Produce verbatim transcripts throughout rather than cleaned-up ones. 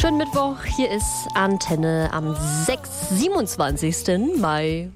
Schönen Mittwoch, hier ist Antenne am siebenundzwanzigsten Mai.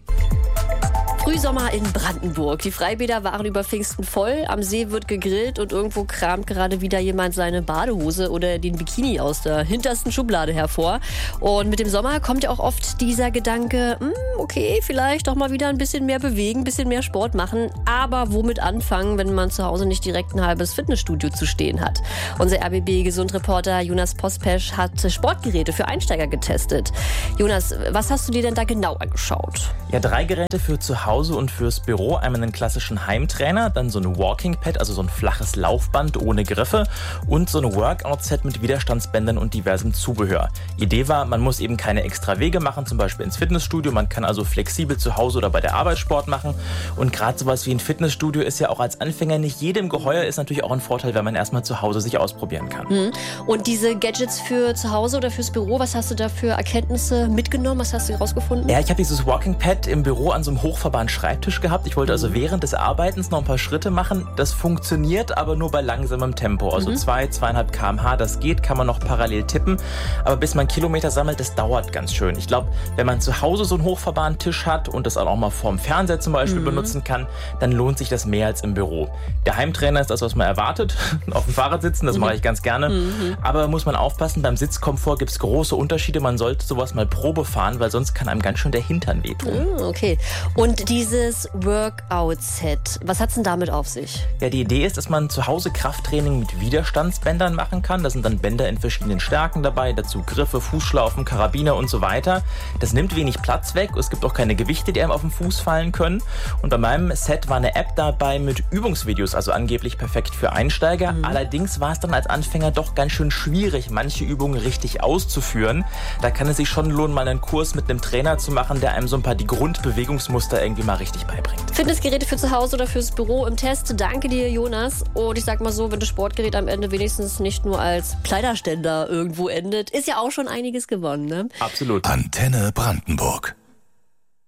Frühsommer in Brandenburg. Die Freibäder waren über Pfingsten voll, am See wird gegrillt und irgendwo kramt gerade wieder jemand seine Badehose oder den Bikini aus der hintersten Schublade hervor. Und mit dem Sommer kommt ja auch oft dieser Gedanke, hm, okay, vielleicht doch mal wieder ein bisschen mehr bewegen, ein bisschen mehr Sport machen. Aber womit anfangen, wenn man zu Hause nicht direkt ein halbes Fitnessstudio zu stehen hat? Unser R B B-Gesundreporter Jonas Pospesch hat Sportgeräte für Einsteiger getestet. Jonas, was hast du dir denn da genau angeschaut? Ja, drei Geräte für zu Hause und fürs Büro. Einmal einen klassischen Heimtrainer, dann so ein Walking Pad, also so ein flaches Laufband ohne Griffe und so ein Workout-Set mit Widerstandsbändern und diversem Zubehör. Idee war, man muss eben keine extra Wege machen, zum Beispiel ins Fitnessstudio. Man kann also flexibel zu Hause oder bei der Arbeit Sport machen. Und gerade sowas wie ein Fitnessstudio ist ja auch als Anfänger nicht jedem geheuer, ist natürlich auch ein Vorteil, wenn man erstmal zu Hause sich ausprobieren kann. Mhm. Und diese Gadgets für zu Hause oder fürs Büro, was hast du da für Erkenntnisse mitgenommen? Was hast du herausgefunden? Ja, ich habe dieses Walking Pad im Büro an so einem hochverbahnten Schreibtisch gehabt. Ich wollte also während des Arbeitens noch ein paar Schritte machen. Das funktioniert aber nur bei langsamem Tempo. Also mhm. zwei, zweieinhalb Kilometer pro Stunde. Das geht, kann man noch parallel tippen. Aber bis man Kilometer sammelt, das dauert ganz schön. Ich glaube, wenn man zu Hause so einen hochverbahnten Tisch hat und das auch mal vorm Fernseher zum Beispiel mhm. benutzen kann, dann lohnt sich das mehr als im Büro. Der Heimtrainer ist das, was man erwartet. Auf dem Fahrrad sitzen, das mhm. mache ich ganz gerne. Mhm. Aber muss man aufpassen, beim Sitzkomfort gibt es große Unterschiede. Man sollte sowas mal Probe fahren, weil sonst kann einem ganz schön der Hintern wehtun. Mhm, okay. Und dieses Workout-Set, was hat's denn damit auf sich? Ja, die Idee ist, dass man zu Hause Krafttraining mit Widerstandsbändern machen kann. Da sind dann Bänder in verschiedenen Stärken dabei, dazu Griffe, Fußschlaufen, Karabiner und so weiter. Das nimmt wenig Platz weg. Es gibt auch keine Gewichte, die einem auf den Fuß fallen können. Und bei meinem Set war eine App dabei mit Übungsvideos, also angeblich perfekt für Einsteiger. Mhm. Allerdings war es dann als Anfänger doch ganz schön schwierig, manche Übungen richtig auszuführen. Da kann es sich schon lohnen, mal einen Kurs mit einem Trainer zu machen, der einem so ein paar die Grundbewegungsmuster irgendwie mal richtig beibringt. Fitnessgeräte für zu Hause oder fürs Büro im Test. Danke dir, Jonas. Und ich sag mal so, wenn das Sportgerät am Ende wenigstens nicht nur als Kleiderständer irgendwo endet, ist ja auch schon einiges gewonnen, ne? Absolut. Antenne Brandenburg.